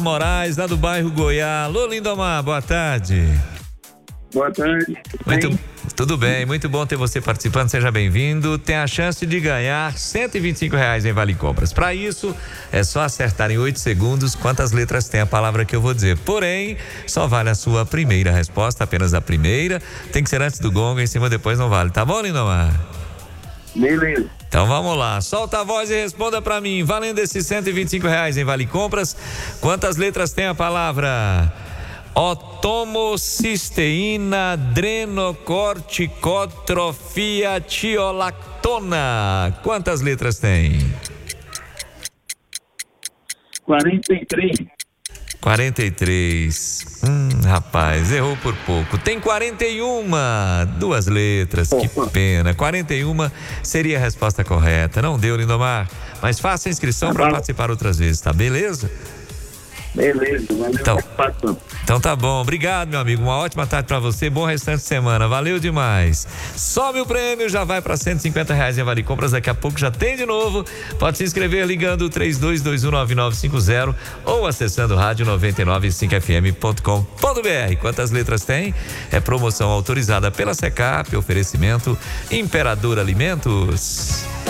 Moraes, lá do bairro Goiás. Alô, Lindomar, boa tarde. Boa tarde. Tudo bem, muito bom ter você participando, seja bem-vindo. Tem a chance de ganhar R$125 em Vale Compras. Para isso, é só acertar em 8 segundos quantas letras tem a palavra que eu vou dizer. Porém, só vale a sua primeira resposta, apenas a primeira. Tem que ser antes do gongo, em cima depois não vale. Tá bom, Lindomar? Beleza. Então vamos lá, solta a voz e responda para mim. Valendo esses R$125 em Vale Compras, quantas letras tem a palavra? Otomocisteína, adrenocorticotrofia, tiolactona. Quantas letras tem? 43. 43. Rapaz, errou por pouco. Tem 41, 2 letras. Que pena. 41 seria a resposta correta. Não deu, Lindomar. Mas faça a inscrição para participar outras vezes, tá? Beleza? Beleza, valeu. Então tá bom, obrigado, meu amigo, uma ótima tarde pra você, bom restante de semana, valeu demais. Sobe o prêmio, já vai pra R$150 em Vale Compras, daqui a pouco já tem de novo. Pode se inscrever ligando 32219950 ou acessando rádio 995fm.com.br. Quantas letras tem? É promoção autorizada pela Secap, oferecimento Imperador Alimentos.